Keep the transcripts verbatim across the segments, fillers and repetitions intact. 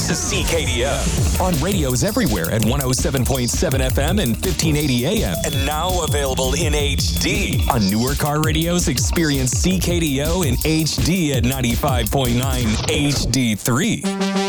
to C K D O. On radios everywhere at one oh seven point seven F M and fifteen eighty A M. And now available in H D. On newer car radios, experience C K D O in H D at ninety-five point nine H D three.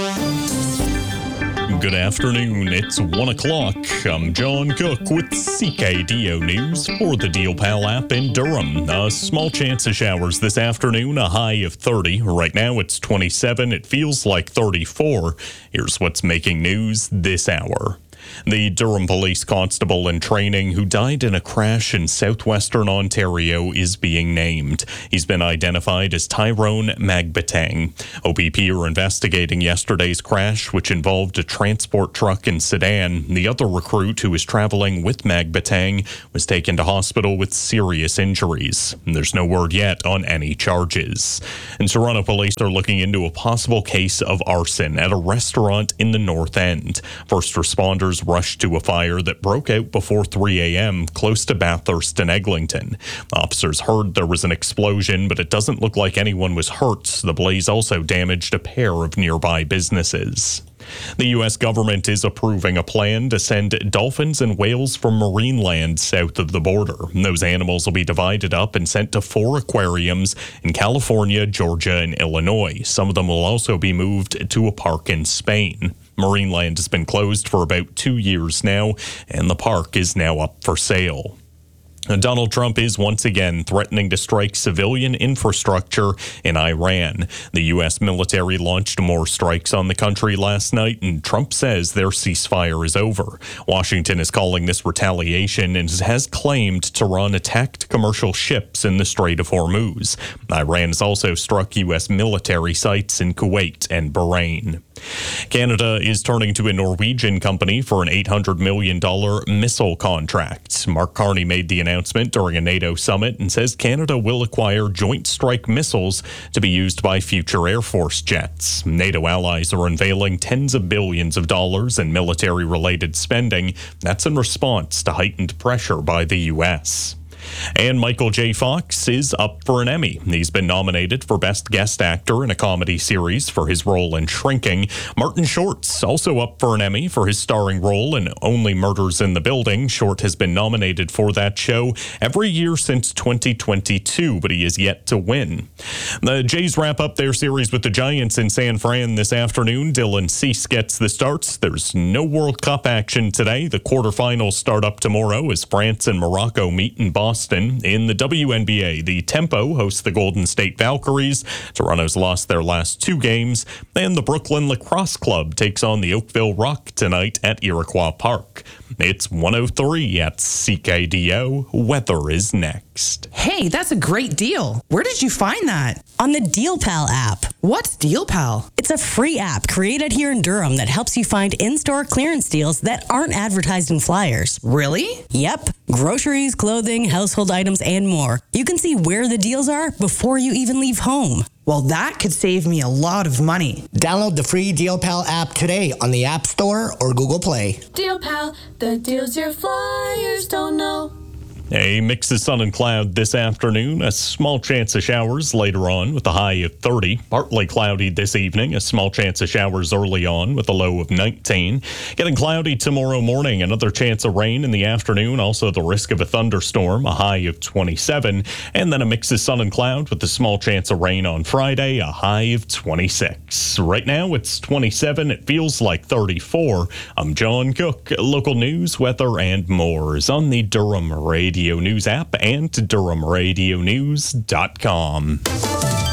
Good afternoon. It's one o'clock. I'm John Cook with C K D O News for the Deal Pal app in Durham. A small chance of showers this afternoon, a high of thirty. Right now it's twenty-seven. It feels like thirty-four. Here's what's making news this hour. The Durham police constable in training who died in a crash in southwestern Ontario is being named. He's been identified as Tyrone Magbatang. O P P are investigating yesterday's crash, which involved a transport truck and sedan. The other recruit who was traveling with Magbatang was taken to hospital with serious injuries. There's no word yet on any charges. And Toronto police are looking into a possible case of arson at a restaurant in the North End. First responders rushed to a fire that broke out before three A M close to Bathurst and Eglinton. Officers heard there was an explosion, but it doesn't look like anyone was hurt. The blaze also damaged a pair of nearby businesses. The U S government is approving a plan to send dolphins and whales from marine land south of the border. Those animals will be divided up and sent to four aquariums in California, Georgia, and Illinois. Some of them will also be moved to a park in Spain. Marineland has been closed for about two years now, and the park is now up for sale. Donald Trump is once again threatening to strike civilian infrastructure in Iran. The U S military launched more strikes on the country last night, and Trump says their ceasefire is over. Washington is calling this retaliation and has claimed Tehran attacked commercial ships in the Strait of Hormuz. Iran has also struck U S military sites in Kuwait and Bahrain. Canada is turning to a Norwegian company for an eight hundred million dollars missile contract. Mark Carney made the announcement during a NATO summit and says Canada will acquire Joint Strike missiles to be used by future Air Force jets. NATO allies are unveiling tens of billions of dollars in military-related spending. That's in response to heightened pressure by the U S. And Michael J. Fox is up for an Emmy. He's been nominated for Best Guest Actor in a Comedy Series for his role in Shrinking. Martin Short's also up for an Emmy for his starring role in Only Murders in the Building. Short has been nominated for that show every year since twenty twenty-two, but he is yet to win. The Jays wrap up their series with the Giants in San Fran this afternoon. Dylan Cease gets the starts. There's no World Cup action today. The quarterfinals start up tomorrow as France and Morocco meet in Boston. In the W N B A, the Tempo hosts the Golden State Valkyries. Toronto's lost their last two games. And the Brooklyn Lacrosse Club takes on the Oakville Rock tonight at Iroquois Park. It's one oh three at C K D O. Weather is next. Hey, that's a great deal. Where did you find that? On the Deal Pal app. What's Deal Pal? It's a free app created here in Durham that helps you find in-store clearance deals that aren't advertised in flyers. Really? Yep. Groceries, clothing, household items, and more. You can see where the deals are before you even leave home. Well, that could save me a lot of money. Download the free Deal Pal app today on the App Store or Google Play. Deal Pal, the deals your flyers don't know. A mix of sun and cloud this afternoon. A small chance of showers later on with a high of thirty. Partly cloudy this evening. A small chance of showers early on with a low of nineteen. Getting cloudy tomorrow morning. Another chance of rain in the afternoon. Also the risk of a thunderstorm. A high of twenty-seven. And then a mix of sun and cloud with a small chance of rain on Friday. A high of twenty-six. Right now it's twenty-seven. It feels like thirty-four. I'm John Cook. Local news, weather, and more is on the Durham Radio News app and Durham Radio News dot com.